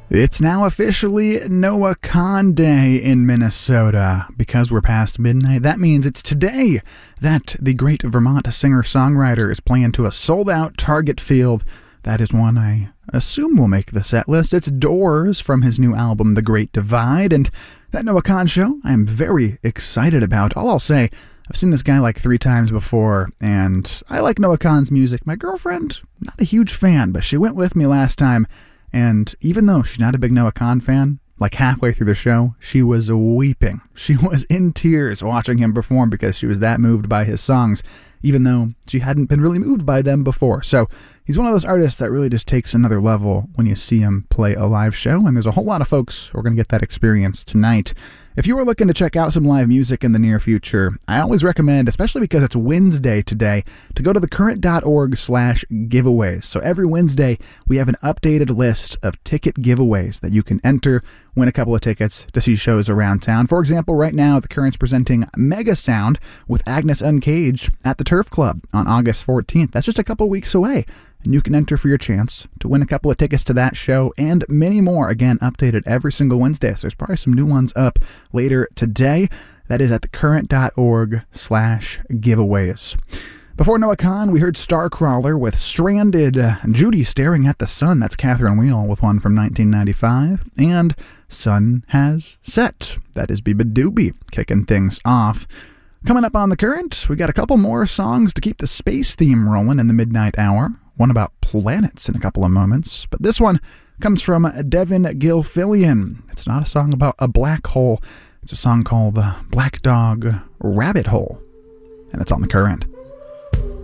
It's now officially Noah Kahan Day in Minnesota. Because we're past midnight, that means it's today that the great Vermont singer-songwriter is playing to a sold-out Target Field. That is one I assume will make the set list. It's Doors from his new album, The Great Divide, and that Noah Kahan show I am very excited about. All I'll say, I've seen this guy like 3 times before, and I like Noah Kahan's music. My girlfriend, not a huge fan, but she went with me last time. And even though she's not a big Noah Kahan fan, like halfway through the show, she was weeping. She was in tears watching him perform because she was that moved by his songs, even though she hadn't been really moved by them before. So he's one of those artists that really just takes another level when you see him play a live show, and there's a whole lot of folks who are going to get that experience tonight. If you are looking to check out some live music in the near future, I always recommend, especially because it's Wednesday today, to go to thecurrent.org/giveaways. So every Wednesday, we have an updated list of ticket giveaways that you can enter, win a couple of tickets to see shows around town. For example, right now, The Current's presenting Mega Sound with Agnes Uncaged at the Turf Club on August 14th. That's just a couple weeks away. And you can enter for your chance to win a couple of tickets to that show and many more, again, updated every single Wednesday. So there's probably some new ones up later today. That is at thecurrent.org/giveaways. Before Noah Kahan, we heard Starcrawler with Stranded, Judy Staring at the Sun, that's Catherine Wheel with one from 1995, and Sun Has Set, that is Biba Doobie kicking things off. Coming up on The Current, we got a couple more songs to keep the space theme rolling in the midnight hour. One about planets in a couple of moments. But this one comes from Devin Gilfillian. It's not a song about a black hole. It's a song called Black Dog Rabbit Hole. And it's on The Current.